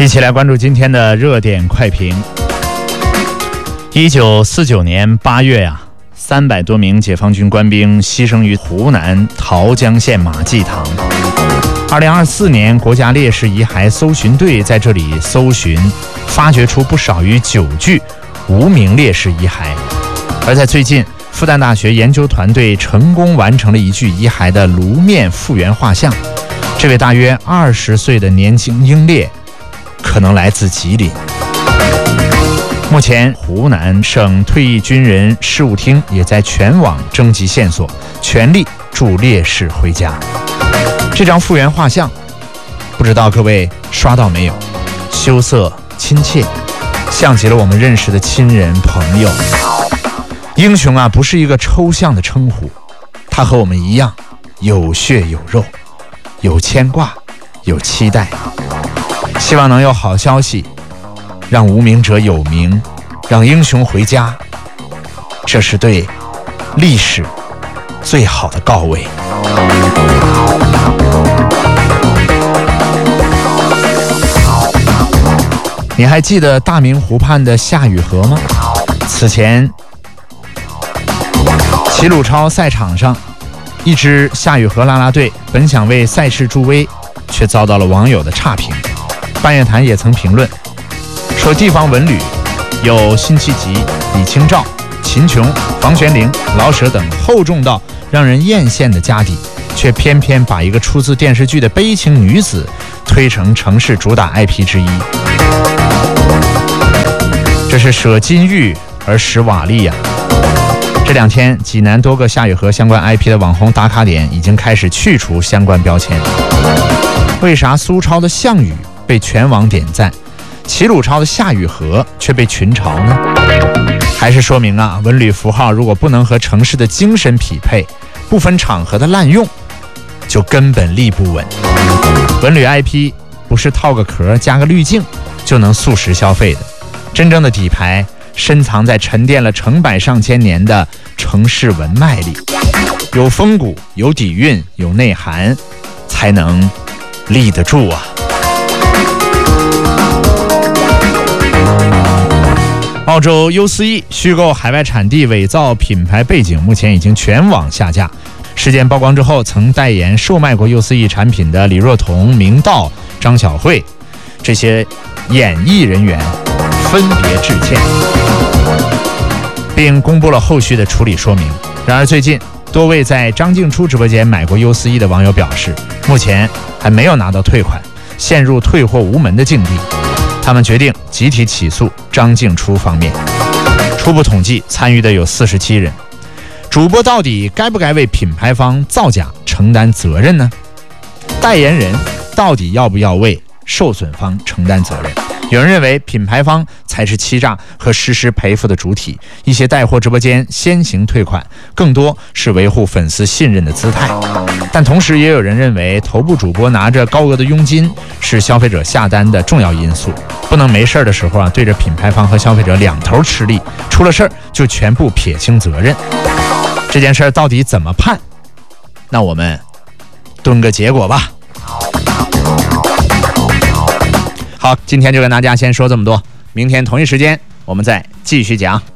一起来关注今天的热点快评。1949年8月300多名解放军官兵牺牲于湖南桃江县马季塘。2024年，国家烈士遗骸搜寻队在这里搜寻，发掘出不少于9具无名烈士遗骸。而在最近，复旦大学研究团队成功完成了一具遗骸的颅面复原画像。这位大约20岁的年轻英烈可能来自吉林。目前，湖南省退役军人事务厅也在全网征集线索，全力助烈士回家。这张复原画像，不知道各位刷到没有？羞涩亲切，像极了我们认识的亲人朋友。英雄不是一个抽象的称呼，他和我们一样，有血有肉，有牵挂，有期待。希望能有好消息，让无名者有名，让英雄回家，这是对历史最好的告慰。你还记得大明湖畔的夏雨荷吗？此前齐鲁超赛场上，一支夏雨荷啦啦队本想为赛事助威，却遭到了网友的差评。半月谈也曾评论说，地方文旅有辛弃疾、李清照、秦琼、房玄龄、老舍等厚重到让人艳羡的家底，却偏偏把一个出自电视剧的悲情女子推成城市主打 IP 之一。这是舍金玉而使瓦砾这2天，济南多个夏雨荷相关 IP 的网红打卡点已经开始去除相关标签。为啥苏超的项羽被全网点赞，齐鲁超的夏雨荷却被群嘲呢？还是说明文旅符号如果不能和城市的精神匹配，不分场合的滥用，就根本立不稳。文旅 IP 不是套个壳加个滤镜就能速食消费的，真正的底牌深藏在沉淀了成百上千年的城市文脉里，有风骨，有底蕴，有内涵，才能立得住澳洲 U4E 虚构海外产地、伪造品牌背景，目前已经全网下架。事件曝光之后，曾代言售卖过 U4E 产品的李若彤、明道、张小慧这些演艺人员分别致歉，并公布了后续的处理说明。然而最近，多位在张静初直播间买过 U4E 的网友表示，目前还没有拿到退款，陷入退货无门的境地。他们决定集体起诉张静初方面。初步统计，参与的有47人。主播到底该不该为品牌方造假承担责任呢？代言人到底要不要为受损方承担责任？有人认为品牌方才是欺诈和实施赔付的主体，一些带货直播间先行退款，更多是维护粉丝信任的姿态。但同时也有人认为，头部主播拿着高额的佣金是消费者下单的重要因素，不能没事的时候对着品牌方和消费者两头吃力，出了事儿就全部撇清责任。这件事到底怎么判？那我们蹲个结果吧。好，今天就跟大家先说这么多，明天同一时间我们再继续讲。